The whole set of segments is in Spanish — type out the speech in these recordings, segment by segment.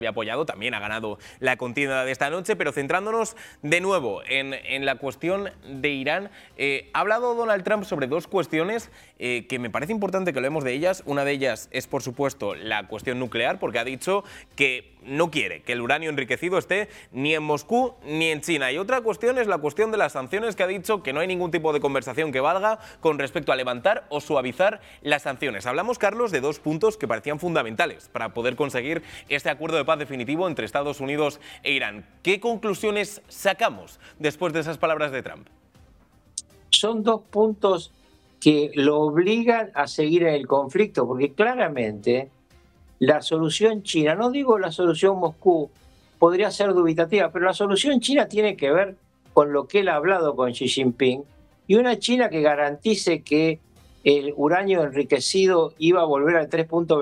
apoyado, también ha ganado la contienda de esta noche, pero centrándonos de nuevo en la cuestión de Irán, ha hablado Donald Trump sobre dos cuestiones que me parece importante que hablemos de ellas. Una de ellas es, por supuesto, la cuestión nuclear, porque ha dicho que no quiere que el uranio enriquecido esté ni en Moscú ni en China. Y otra cuestión es la cuestión de las sanciones, que ha dicho que no hay ningún tipo de conversación que valga con respecto a levantar o suavizar las sanciones. Hablamos, Carlos, de dos puntos que parecían fundamentales para poder conseguir este acuerdo de paz definitivo entre Estados Unidos e Irán. ¿Qué conclusiones sacamos después de esas palabras de Trump? Son dos puntos que lo obligan a seguir en el conflicto, porque claramente la solución china, no digo la solución Moscú, podría ser dubitativa, pero la solución china tiene que ver con lo que él ha hablado con Xi Jinping, y una China que garantice que el uranio enriquecido iba a volver al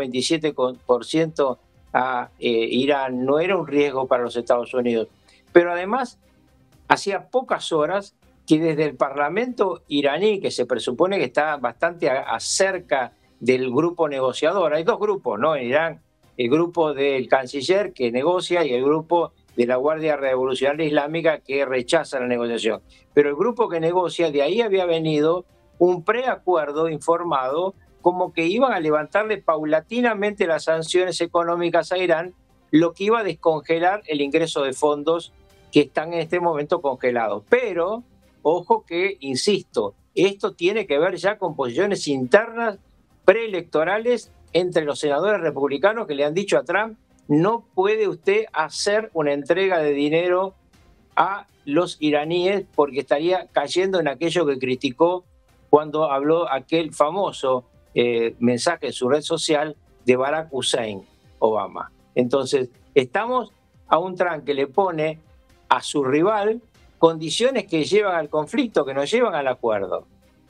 3.27% a Irán no era un riesgo para los Estados Unidos. Pero además, hacía pocas horas que desde el Parlamento iraní, que se presupone que está bastante cerca del grupo negociador, hay dos grupos, ¿no? En Irán, el grupo del canciller que negocia y el grupo de la Guardia Revolucionaria Islámica que rechaza la negociación. Pero el grupo que negocia, de ahí había venido un preacuerdo informado como que iban a levantarle paulatinamente las sanciones económicas a Irán, lo que iba a descongelar el ingreso de fondos que están en este momento congelados. Pero, ojo que, insisto, esto tiene que ver ya con posiciones internas preelectorales entre los senadores republicanos que le han dicho a Trump: no puede usted hacer una entrega de dinero a los iraníes porque estaría cayendo en aquello que criticó cuando habló aquel famoso mensaje en su red social de Barack Hussein Obama. Entonces, estamos a un Trump que le pone a su rival condiciones que llevan al conflicto, que nos llevan al acuerdo.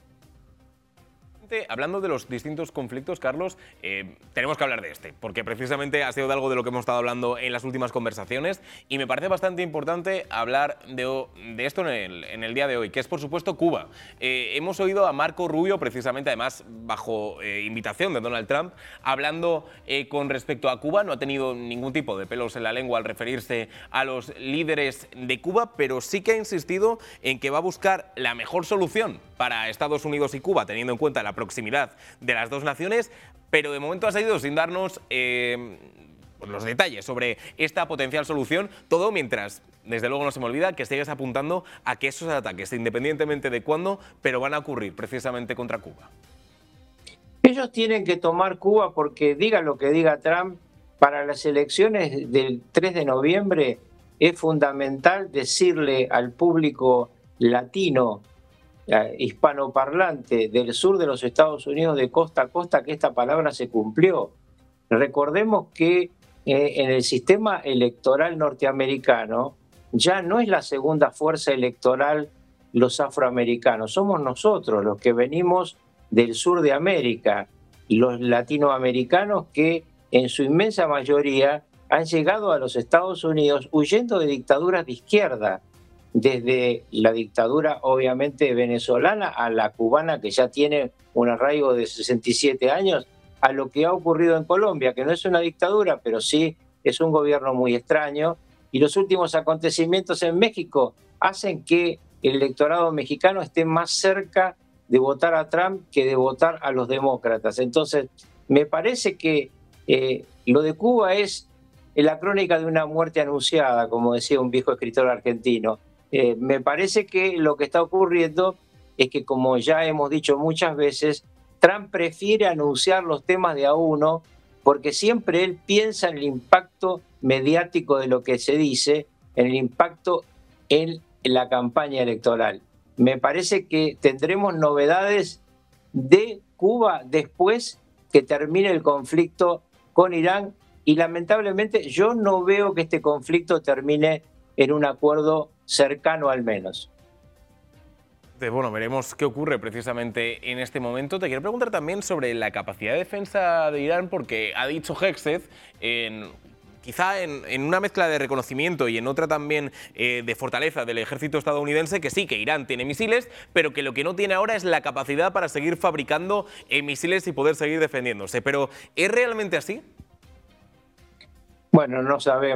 Hablando de los distintos conflictos, Carlos, tenemos que hablar de este, porque precisamente ha sido de algo de lo que hemos estado hablando en las últimas conversaciones, y me parece bastante importante hablar de esto en el día de hoy, que es, por supuesto, Cuba. Hemos oído a Marco Rubio, precisamente, además, bajo invitación de Donald Trump, hablando con respecto a Cuba. No ha tenido ningún tipo de pelos en la lengua al referirse a los líderes de Cuba, pero sí que ha insistido en que va a buscar la mejor solución para Estados Unidos y Cuba, teniendo en cuenta la proximidad de las dos naciones, pero de momento ha salido sin darnos los detalles sobre esta potencial solución, todo mientras, desde luego no se me olvida, que sigues apuntando a que esos ataques, independientemente de cuándo, pero van a ocurrir precisamente contra Cuba. Ellos tienen que tomar Cuba porque, diga lo que diga Trump, para las elecciones del 3 de noviembre es fundamental decirle al público latino, hispanoparlante del sur de los Estados Unidos, de costa a costa, que esta palabra se cumplió. Recordemos que en el sistema electoral norteamericano ya no es la segunda fuerza electoral los afroamericanos, somos nosotros los que venimos del sur de América, los latinoamericanos que en su inmensa mayoría han llegado a los Estados Unidos huyendo de dictaduras de izquierda, desde la dictadura obviamente venezolana a la cubana, que ya tiene un arraigo de 67 años, a lo que ha ocurrido en Colombia, que no es una dictadura, pero sí es un gobierno muy extraño, y los últimos acontecimientos en México hacen que el electorado mexicano esté más cerca de votar a Trump que de votar a los demócratas. Entonces, me parece que lo de Cuba es la crónica de una muerte anunciada, como decía un viejo escritor argentino. Me parece que lo que está ocurriendo es que, como ya hemos dicho muchas veces, Trump prefiere anunciar los temas de a uno porque siempre él piensa en el impacto mediático de lo que se dice, en el impacto en la campaña electoral. Me parece que tendremos novedades de Cuba después que termine el conflicto con Irán, y lamentablemente yo no veo que este conflicto termine en un acuerdo cercano al menos. Bueno, veremos qué ocurre precisamente en este momento. Te quiero preguntar también sobre la capacidad de defensa de Irán, porque ha dicho Hegseth, quizá en una mezcla de reconocimiento y en otra también de fortaleza del ejército estadounidense, que sí, que Irán tiene misiles, pero que lo que no tiene ahora es la capacidad para seguir fabricando misiles y poder seguir defendiéndose. Pero ¿es realmente así? Bueno, no sabemos.